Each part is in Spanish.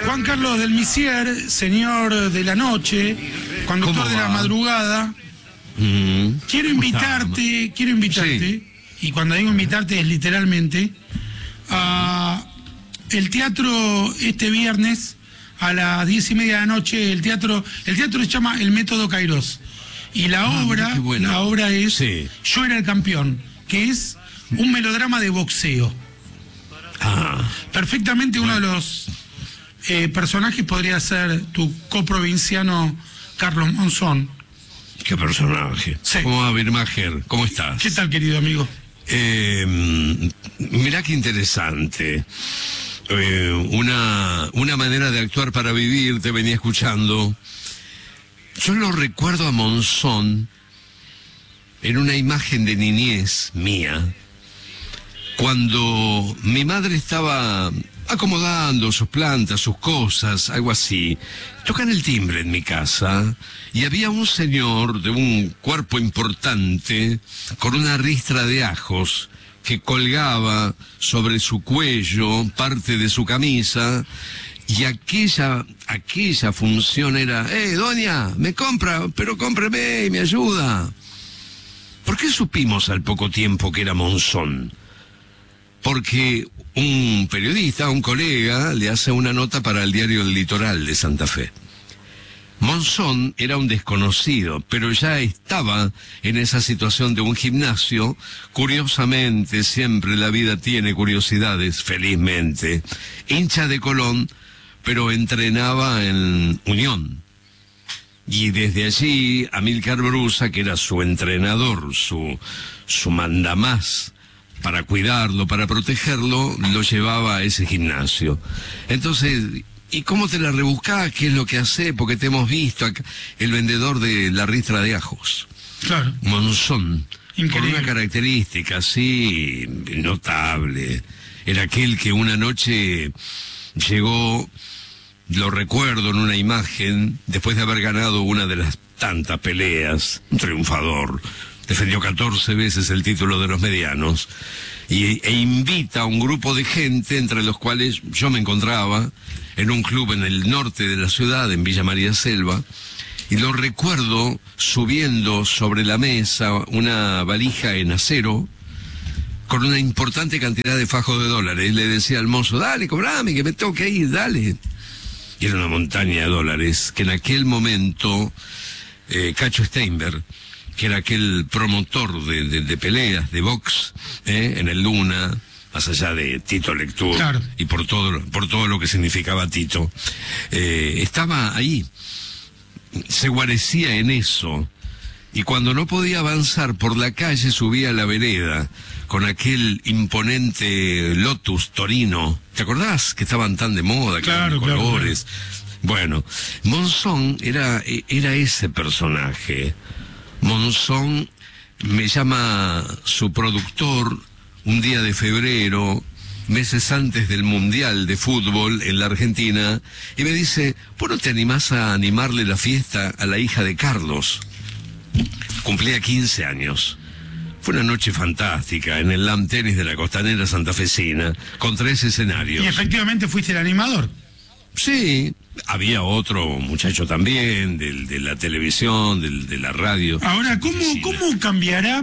Juan Carlos del Misier, señor de la noche, conductor de la madrugada. Quiero invitarte, sí. Y cuando digo invitarte es literalmente, a el teatro este viernes a las 10:30 de la noche. El teatro se llama El Método Kairos. Y la obra es sí. Yo era el campeón, que es un melodrama de boxeo. Perfectamente uno de los personajes podría ser tu coprovinciano Carlos Monzón. ¿Qué personaje? Sí. ¿Cómo va, Birmacher? ¿Cómo estás? ¿Qué tal, querido amigo? Mirá qué interesante. Una manera de actuar para vivir, te venía escuchando. Yo lo recuerdo a Monzón en una imagen de niñez mía, cuando mi madre estaba acomodando sus plantas, sus cosas, algo así. Tocan el timbre en mi casa y había un señor de un cuerpo importante con una ristra de ajos que colgaba sobre su cuello parte de su camisa, y aquella función era: doña, me compra, pero cómpreme y me ayuda. ¿Por qué supimos al poco tiempo que era Monzón? Porque un periodista, un colega, le hace una nota para el diario El Litoral de Santa Fe. Monzón era un desconocido, pero ya estaba en esa situación de un gimnasio. Curiosamente, siempre la vida tiene curiosidades, felizmente. Hincha de Colón, pero entrenaba en Unión. Y desde allí, Amílcar Brusa, que era su entrenador, su mandamás, para cuidarlo, para protegerlo, lo llevaba a ese gimnasio. Entonces, ¿y cómo te la rebuscás? ¿Qué es lo que hace? Porque te hemos visto acá, el vendedor de la ristra de ajos. Claro. Monzón. Increíble. Con una característica así notable. Era aquel que una noche llegó, lo recuerdo en una imagen, después de haber ganado una de las tantas peleas, un triunfador. Defendió 14 veces el título de los medianos e invita a un grupo de gente, entre los cuales yo me encontraba, en un club en el norte de la ciudad, en Villa María Selva, y lo recuerdo subiendo sobre la mesa una valija en acero con una importante cantidad de fajos de dólares. Le decía al mozo: dale, cobrame, que me tengo que ir, dale. Y era una montaña de dólares que en aquel momento Cacho Steinberg, que era aquel promotor de peleas, de box, en el Luna, más allá de Tito Lecture, claro, y por todo lo que significaba Tito, estaba ahí, se guarecía en eso, y cuando no podía avanzar por la calle subía a la vereda con aquel imponente Lotus Torino. ¿Te acordás? Que estaban tan de moda, claro, con colores. Claro. Bueno, Monzón era ese personaje. Monzón me llama su productor un día de febrero, meses antes del Mundial de Fútbol en la Argentina, y me dice: ¿vos no te animás a animarle la fiesta a la hija de Carlos? Cumplía 15 años. Fue una noche fantástica en el LAM Tenis de la Costanera Santafesina, con 3 escenarios. ¿Y efectivamente fuiste el animador? Sí, había otro muchacho también, de la televisión, de la radio. Ahora, ¿cómo cambiará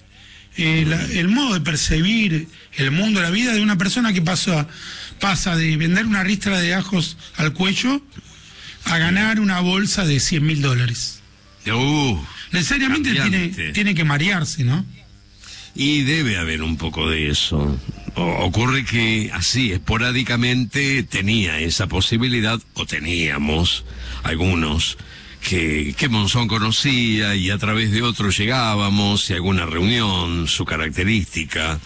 el modo de percibir el mundo, la vida de una persona que pasa de vender una ristra de ajos al cuello a ganar una bolsa de $100.000? Necesariamente tiene que marearse, ¿no? Y debe haber un poco de eso. Ocurre que así, esporádicamente, tenía esa posibilidad, o teníamos algunos, que Monzón conocía, y a través de otros llegábamos, y alguna reunión, su característica.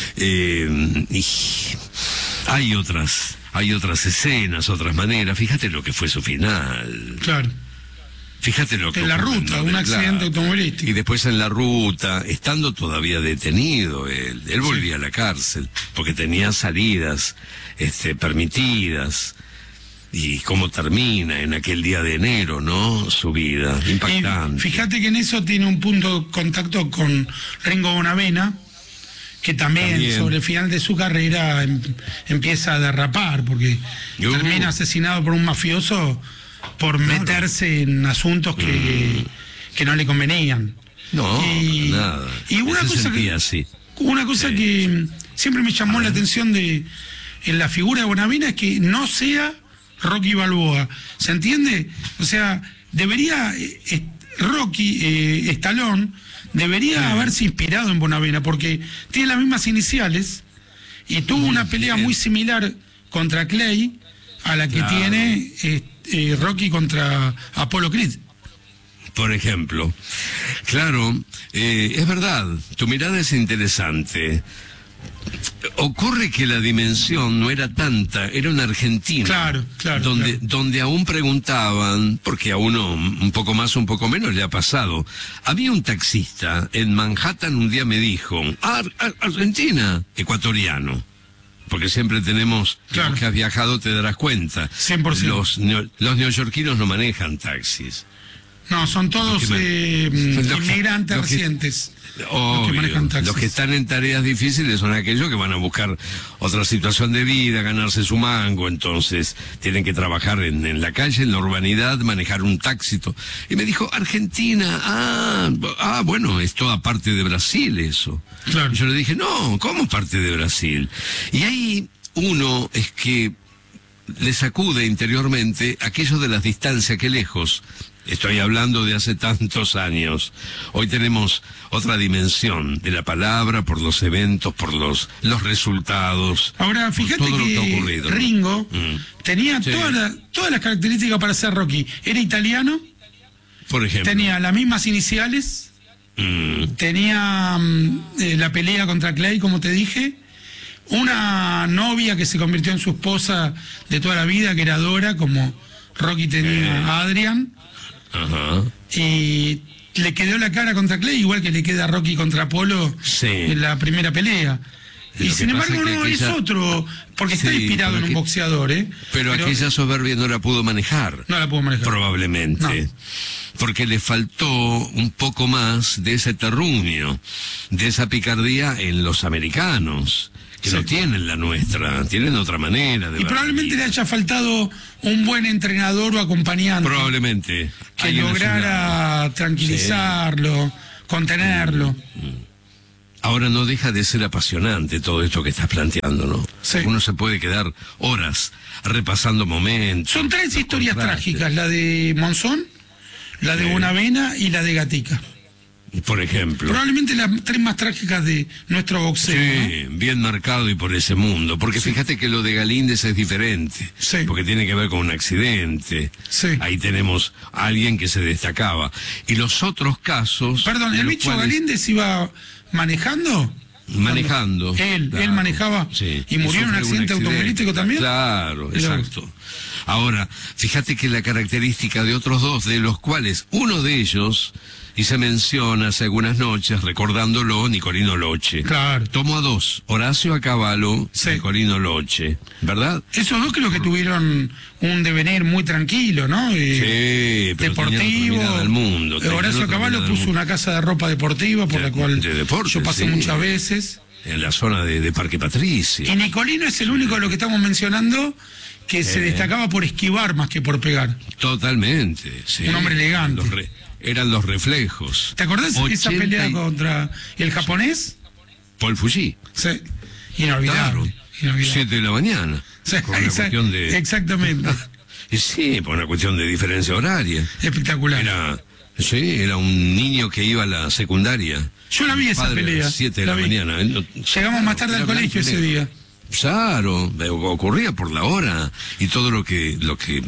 Y hay otras escenas, otras maneras. Fíjate lo que fue su final. Claro. Fíjate lo que en la ruta, un accidente automovilístico. Y después en la ruta, estando todavía detenido, él volvía a la cárcel, porque tenía salidas permitidas. Y cómo termina en aquel día de enero, ¿no? Su vida, impactante. Fíjate que en eso tiene un punto de contacto con Ringo Bonavena, que también sobre el final de su carrera empieza a derrapar, porque termina asesinado por un mafioso por meterse en asuntos que no le convenían. No, nada. Y una cosa que siempre me llamó la atención en la figura de Bonavena es que no sea Rocky Balboa. ¿Se entiende? O sea, debería Rocky Stallone debería haberse inspirado en Bonavena, porque tiene las mismas iniciales y tuvo una pelea muy similar contra Clay a la que tiene Rocky contra Apollo Creed. Por ejemplo. Claro, es verdad, tu mirada es interesante. Ocurre que la dimensión no era tanta, era una Argentina. Claro. Donde aún preguntaban, porque a uno un poco más o un poco menos le ha pasado. Había un taxista en Manhattan un día me dijo, Argentina, ecuatoriano. Porque siempre tenemos, los que has viajado te darás cuenta. 100%. Los neoyorquinos no manejan taxis. No, son todos inmigrantes recientes. Los que están en tareas difíciles son aquellos que van a buscar otra situación de vida, ganarse su mango, entonces tienen que trabajar en la calle, en la urbanidad, manejar un taxi. Y me dijo, Argentina, bueno, es toda parte de Brasil eso. Claro. Y yo le dije, no, ¿cómo parte de Brasil? Y ahí uno es que le sacude interiormente aquello de las distancias, que lejos. Estoy hablando de hace tantos años. Hoy tenemos otra dimensión de la palabra, por los eventos, por los resultados. Ahora, fíjate todo lo que ha ocurrido, Ringo tenía todas las características para ser Rocky. Era italiano, por ejemplo. Tenía las mismas iniciales, tenía la pelea contra Clay, como te dije, una novia que se convirtió en su esposa de toda la vida, que era Dora, como Rocky tenía a Adrian. Ajá. Y le quedó la cara contra Clay, igual que le queda a Rocky contra Apolo en la primera pelea. Y sin embargo es otro, porque está inspirado en un boxeador, Pero aquella soberbia no la pudo manejar. No la pudo manejar. Probablemente. No. Porque le faltó un poco más de ese terruño, de esa picardía en los americanos, que no tienen la nuestra, tienen otra manera de ver. Probablemente le haya faltado un buen entrenador o acompañante. Probablemente. Que lograra tranquilizarlo, contenerlo. Ahora no deja de ser apasionante todo esto que estás planteando, ¿no? Sí. Uno se puede quedar horas repasando momentos. Son 3 historias trágicas, la de Monzón, la de Bonavena y la de Gatica. Por ejemplo. Probablemente las 3 más trágicas de nuestro boxeo. Sí, ¿no? Bien marcado y por ese mundo. Porque fíjate que lo de Galíndez es diferente. Sí. Porque tiene que ver con un accidente. Sí. Ahí tenemos a alguien que se destacaba. Y los otros casos... Perdón, ¿el bicho Galíndez iba manejando? Manejando. Él manejaba y murió en un accidente automovilístico también. Claro, exacto. Ahora, fíjate que la característica de otros dos, de los cuales uno de ellos, y se menciona hace algunas noches, recordándolo, Nicolino Loche. Claro. Tomo a 2, Horacio Acabalo, Nicolino Loche, ¿verdad? Esos dos creo que tuvieron un devenir muy tranquilo, ¿no? Sí, pero deportivo. Del mundo. Horacio Acabalo puso una casa de ropa deportiva por la cual yo pasé muchas veces. En la zona de Parque Patricio. Y Nicolino es el único de lo que estamos mencionando que se destacaba por esquivar más que por pegar. Totalmente, sí. Un hombre elegante. Eran los reflejos. ¿Te acordás de esa pelea contra el japonés? Paul Fuji. Sí. Inolvidable. Claro. 7 de la mañana. Sí, con una cuestión de... Exactamente. Y sí, por una cuestión de diferencia horaria. Espectacular. Era un niño que iba a la secundaria. Yo la vi esa pelea. A las 7 de la mañana. Llegamos más tarde al colegio ese día. Claro, ocurría por la hora y todo lo que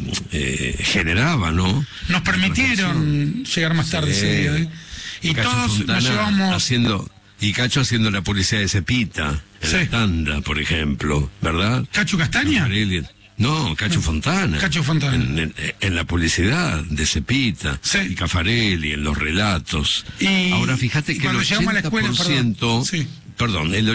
generaba, ¿no? Nos permitieron llegar más tarde ese día, Y Cacho todos Fontana nos llevamos... Y Cacho haciendo la publicidad de Cepita, en la tanda, por ejemplo, ¿verdad? ¿Cacho Castaña? No, Cacho Fontana. Cacho Fontana. En la publicidad de Cepita, y Caffarelli, en los relatos. Ahora fíjate que el 80%, el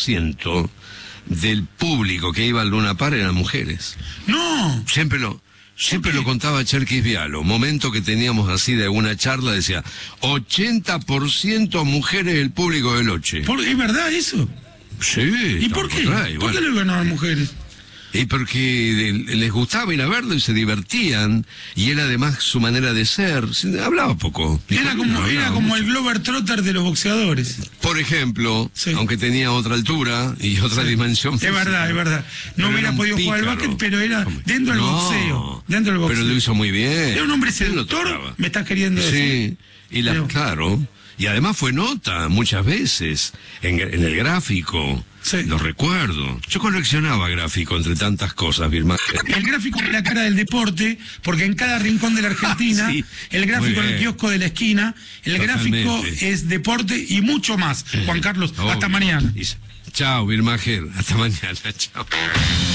80% del público que iba al Luna Park eran mujeres. No. Siempre Siempre lo contaba Cherkis Vialo, momento que teníamos así de una charla, decía, 80% mujeres del público del Oche. ¿Es verdad eso? Sí. ¿Y por qué? ¿Por qué lo iban a las mujeres? Y porque les gustaba ir a verlo y se divertían, y era además su manera de ser. Hablaba poco. Era como el Glover Trotter de los boxeadores. Por ejemplo, sí. Aunque tenía otra altura y otra dimensión física. Es verdad. No hubiera podido jugar al básquet, pero era dentro del boxeo. Dentro del boxeo. Pero lo hizo muy bien. Era un hombre seductor, me estás queriendo decir. Sí, claro. Y además fue nota muchas veces en el gráfico. Sí. Lo recuerdo. Yo coleccionaba gráfico entre tantas cosas, Birman. El gráfico es la cara del deporte, porque en cada rincón de la Argentina, sí, el gráfico en el kiosco de la esquina, el gráfico es deporte y mucho más. Juan Carlos, hasta mañana. Chao, Birmacher. Hasta mañana. Chao.